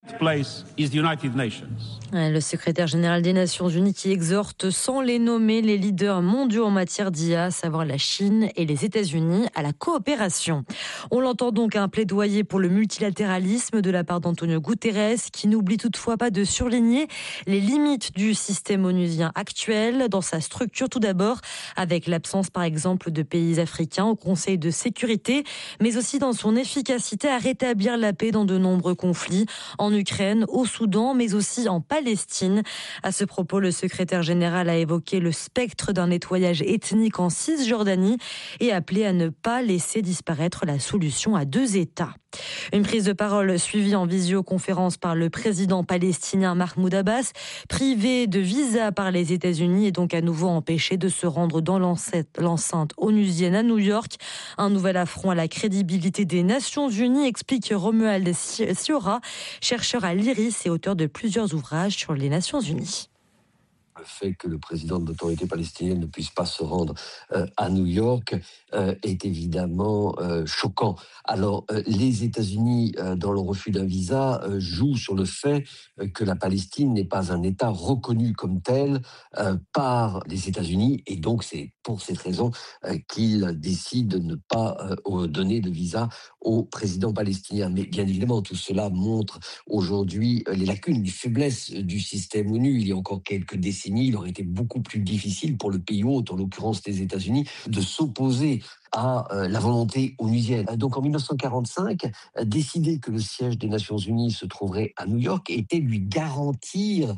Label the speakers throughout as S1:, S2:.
S1: place is the United Nations.
S2: Le secrétaire général des Nations Unies qui exhorte, sans les nommer, les leaders mondiaux en matière d'IA, à savoir la Chine et les États-Unis, à la coopération. On l'entend donc un plaidoyer pour le multilatéralisme de la part d'Antonio Guterres, qui n'oublie toutefois pas de surligner les limites du système onusien actuel, dans sa structure tout d'abord, avec l'absence par exemple de pays africains au Conseil de sécurité, mais aussi dans son efficacité à rétablir la paix dans de nombreux conflits, en Ukraine, au Soudan, mais aussi en Palestine. À ce propos, le secrétaire général a évoqué le spectre d'un nettoyage ethnique en Cisjordanie et appelé à ne pas laisser disparaître la solution à deux États. Une prise de parole suivie en visioconférence par le président palestinien Mahmoud Abbas, privé de visa par les États-Unis et donc à nouveau empêché de se rendre dans l'enceinte onusienne à New York. Un nouvel affront à la crédibilité des Nations Unies, explique Romuald Siora, chercheur à l'IRIS et auteur de plusieurs ouvrages sur les Nations Unies.
S3: Le fait que le président de l'autorité palestinienne ne puisse pas se rendre à New York est évidemment choquant. Alors, les États-Unis, dans le refus d'un visa, jouent sur le fait que la Palestine n'est pas un État reconnu comme tel par les États-Unis, et donc c'est pour cette raison qu'ils décident de ne pas donner de visa au président palestinien. Mais bien évidemment, tout cela montre aujourd'hui les lacunes, les faiblesses du système ONU. Il y a encore quelques décennies, il aurait été beaucoup plus difficile pour le pays hôte, en l'occurrence les États-Unis, de s'opposer à la volonté onusienne. Donc en 1945, décider que le siège des Nations Unies se trouverait à New York était lui garantir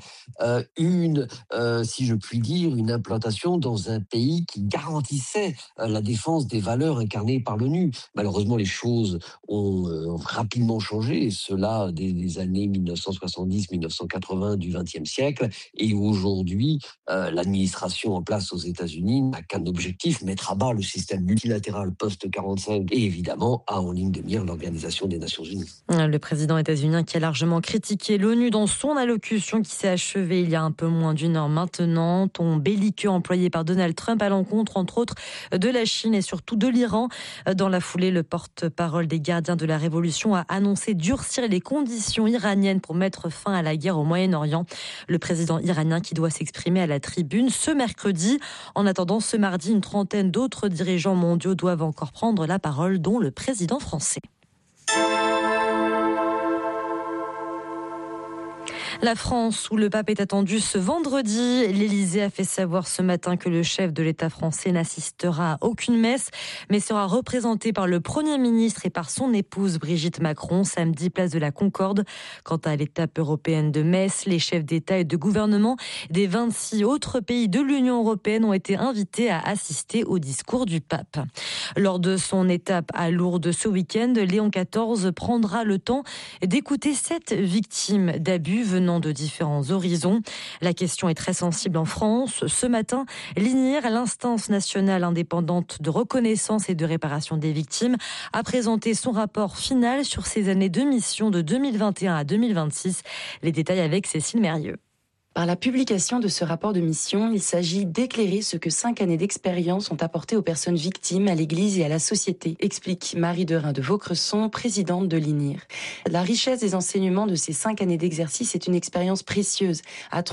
S3: si je puis dire, une implantation dans un pays qui garantissait la défense des valeurs incarnées par l'ONU. Malheureusement, les choses ont rapidement changé, et cela dès les années 1970-1980 du XXe siècle. Et aujourd'hui, l'administration en place aux États-Unis n'a qu'un objectif, mettre à bas le système multilatéral post-45 et évidemment a en ligne de mire l'Organisation des Nations Unies.
S2: Le président états-unien qui a largement critiqué l'ONU dans son allocution qui s'est achevée il y a un peu moins d'une heure maintenant. Ton belliqueux employé par Donald Trump à l'encontre, entre autres, de la Chine et surtout de l'Iran. Dans la foulée, le porte-parole des gardiens de la Révolution a annoncé durcir les conditions iraniennes pour mettre fin à la guerre au Moyen-Orient. Le président iranien qui doit s'exprimer à la tribune ce mercredi. En attendant, ce mardi, une trentaine d'autres dirigeants mondiaux doivent encore prendre la parole, dont le président français. La France, où le pape est attendu ce vendredi, l'Élysée a fait savoir ce matin que le chef de l'État français n'assistera à aucune messe, mais sera représenté par le Premier ministre et par son épouse Brigitte Macron, samedi place de la Concorde. Quant à l'étape européenne de Metz, les chefs d'État et de gouvernement des 26 autres pays de l'Union européenne ont été invités à assister au discours du pape. Lors de son étape à Lourdes ce week-end, Léon XIV prendra le temps d'écouter 7 victimes d'abus venant de différents horizons. La question est très sensible en France. Ce matin, l'INIR, l'instance nationale indépendante de reconnaissance et de réparation des victimes, a présenté son rapport final sur ses années de mission de 2021 à 2026. Les détails avec Cécile Mérieux.
S4: Par la publication de ce rapport de mission, il s'agit d'éclairer ce que 5 années d'expérience ont apporté aux personnes victimes, à l'Église et à la société, explique Marie Derain de Vaucresson, présidente de l'INIR. La richesse des enseignements de ces 5 années d'exercice est une expérience précieuse, à